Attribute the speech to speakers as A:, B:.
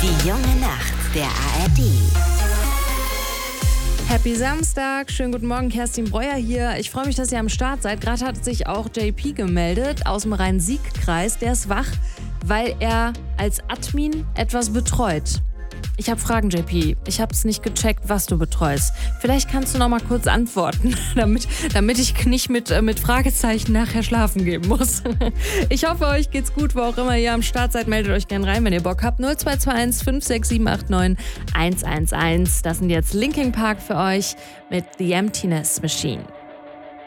A: Die junge Nacht der ARD.
B: Happy Samstag, schönen guten Morgen, Kerstin Breuer hier. Ich freue mich, dass ihr am Start seid. Gerade hat sich auch JP gemeldet aus dem Rhein-Sieg-Kreis. Der ist wach, weil er als Admin etwas betreut. Ich habe Fragen, JP. Ich habe es nicht gecheckt, was du betreust. Vielleicht kannst du noch mal kurz antworten, damit ich nicht mit Fragezeichen nachher schlafen gehen muss. Ich hoffe, euch geht's gut, wo auch immer ihr am Start seid. Meldet euch gerne rein, wenn ihr Bock habt. 0221 56789 111. Das sind jetzt Linkin Park für euch mit The Emptiness Machine.